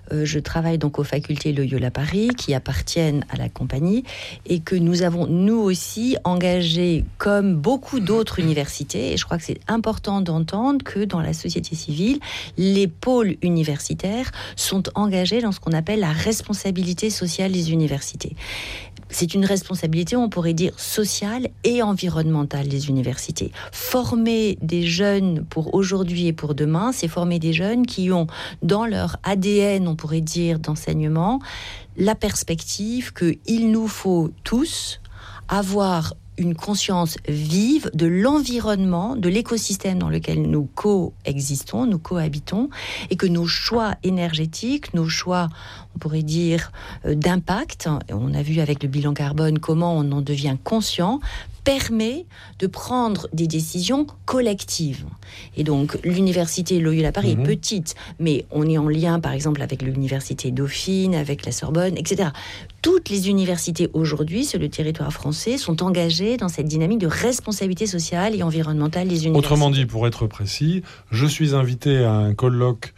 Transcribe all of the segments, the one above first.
Je travaille donc aux facultés Loyola Paris qui appartiennent à la compagnie et que nous avons, nous aussi, engagé comme beaucoup d'autres universités. Et je crois que c'est important d'entendre que dans la société civile, les pôles universitaires sont engagés dans ce qu'on appelle la responsabilité sociale des universités. C'est une responsabilité, on pourrait dire, sociale et environnementale des universités. Former des jeunes pour aujourd'hui et pour demain, c'est former des jeunes qui ont dans leur ADN, on pourrait dire, d'enseignement, la perspective qu'il nous faut tous avoir une conscience vive de l'environnement, de l'écosystème dans lequel nous coexistons, nous cohabitons, et que nos choix énergétiques, nos choix, on pourrait dire, d'impact, on a vu avec le bilan carbone comment on en devient conscient, permet de prendre des décisions collectives. Et donc, l'université Loyola Paris est petite, mais on est en lien, par exemple, avec l'université Dauphine, avec la Sorbonne, etc. Toutes les universités aujourd'hui, sur le territoire français, sont engagées dans cette dynamique de responsabilité sociale et environnementale des universités. Autrement dit, pour être précis, je suis invité à un colloque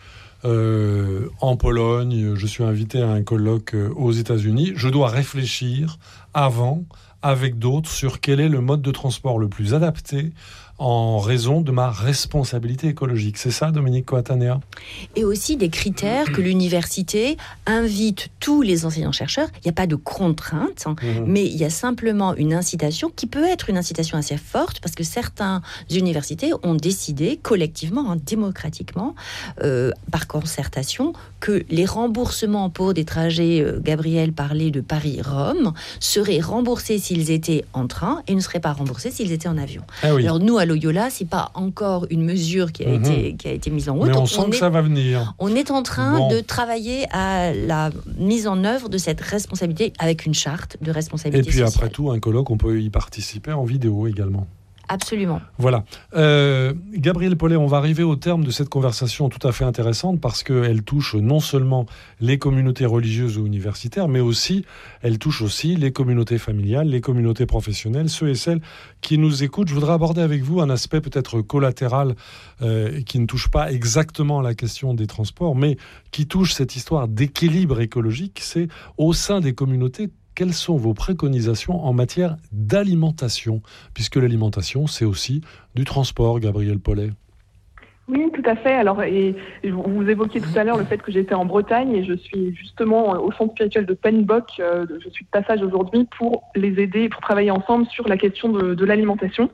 en Pologne, je suis invité à un colloque aux États-Unis. Je dois réfléchir avant, avec d'autres, sur quel est le mode de transport le plus adapté en raison de ma responsabilité écologique. C'est ça, Dominique Coatanea ? Et aussi des critères que l'université invite tous les enseignants-chercheurs. Il n'y a pas de contrainte, mais il y a simplement une incitation qui peut être une incitation assez forte parce que certaines universités ont décidé collectivement, démocratiquement, par concertation, que les remboursements pour des trajets, Gabriel parlait de Paris-Rome, seraient remboursés s'ils étaient en train et ne seraient pas remboursés s'ils étaient en avion. Ah oui. Alors nous, à Loyola, c'est pas encore une mesure qui a été mise en route. Mais on sent que ça va venir. On est en train de travailler à la mise en œuvre de cette responsabilité avec une charte de responsabilité sociale. Et puis après tout, un colloque, on peut y participer en vidéo également. Absolument. Voilà. Gabriel Paulet, on va arriver au terme de cette conversation tout à fait intéressante parce qu'elle touche non seulement les communautés religieuses ou universitaires, mais aussi, elle touche aussi les communautés familiales, les communautés professionnelles, ceux et celles qui nous écoutent. Je voudrais aborder avec vous un aspect peut-être collatéral qui ne touche pas exactement à la question des transports, mais qui touche cette histoire d'équilibre écologique. C'est au sein des communautés. Quelles sont vos préconisations en matière d'alimentation ? Puisque l'alimentation, c'est aussi du transport, Gabriel Paulet. Oui, tout à fait. Alors, et vous évoquiez tout à l'heure le fait que j'étais en Bretagne et je suis justement au centre spirituel de Penbock. Je suis de passage aujourd'hui pour les aider, pour travailler ensemble sur la question de l'alimentation.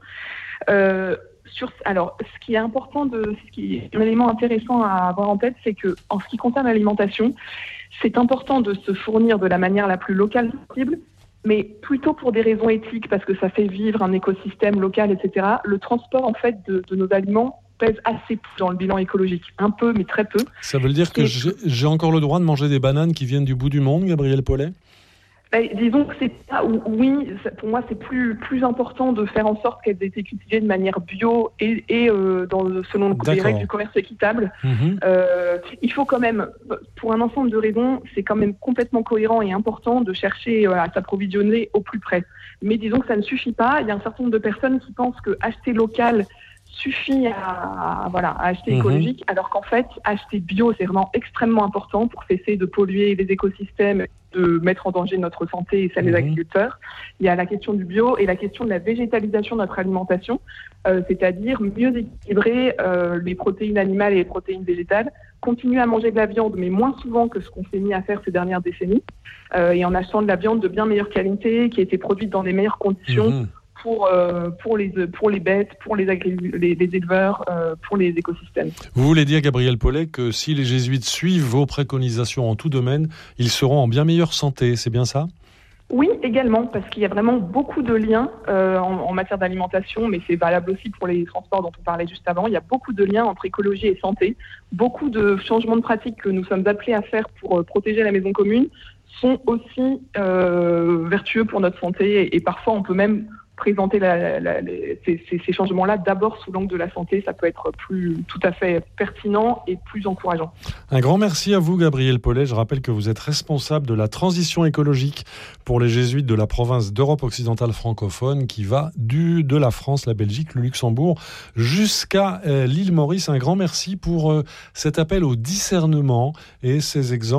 Alors, ce qui est important, un élément intéressant à avoir en tête, c'est que en ce qui concerne l'alimentation, c'est important de se fournir de la manière la plus locale possible, mais plutôt pour des raisons éthiques, parce que ça fait vivre un écosystème local, etc. Le transport, en fait, de nos aliments pèse assez peu dans le bilan écologique. Un peu, mais très peu. Ça veut dire que j'ai encore le droit de manger des bananes qui viennent du bout du monde, Gabriel Paulet ? Disons que c'est ça, oui, pour moi c'est plus important de faire en sorte qu'elles aient été cultivées de manière bio et selon les règles du commerce équitable. Il faut quand même, pour un ensemble de raisons, c'est quand même complètement cohérent et important de chercher à s'approvisionner au plus près. Mais disons que ça ne suffit pas. Il y a un certain nombre de personnes qui pensent que acheter local suffit à acheter écologique, alors qu'en fait, acheter bio, c'est vraiment extrêmement important pour cesser de polluer les écosystèmes, de mettre en danger notre santé et celle des agriculteurs. Il y a la question du bio et la question de la végétalisation de notre alimentation, c'est-à-dire mieux équilibrer les protéines animales et les protéines végétales, continuer à manger de la viande, mais moins souvent que ce qu'on s'est mis à faire ces dernières décennies, et en achetant de la viande de bien meilleure qualité, qui a été produite dans les meilleures conditions, pour les bêtes, pour les éleveurs, pour les écosystèmes. Vous voulez dire, Gabriel Paulet, que si les jésuites suivent vos préconisations en tout domaine, ils seront en bien meilleure santé, c'est bien ça ? Oui, également, parce qu'il y a vraiment beaucoup de liens en matière d'alimentation, mais c'est valable aussi pour les transports dont on parlait juste avant. Il y a beaucoup de liens entre écologie et santé. Beaucoup de changements de pratiques que nous sommes appelés à faire pour protéger la maison commune sont aussi vertueux pour notre santé et parfois on peut même présenter ces changements-là d'abord sous l'angle de la santé, ça peut être tout à fait pertinent et plus encourageant. Un grand merci à vous, Gabriel Paulet. Je rappelle que vous êtes responsable de la transition écologique pour les jésuites de la province d'Europe occidentale francophone qui va de la France, la Belgique, le Luxembourg jusqu'à l'île Maurice. Un grand merci pour cet appel au discernement et ces exemples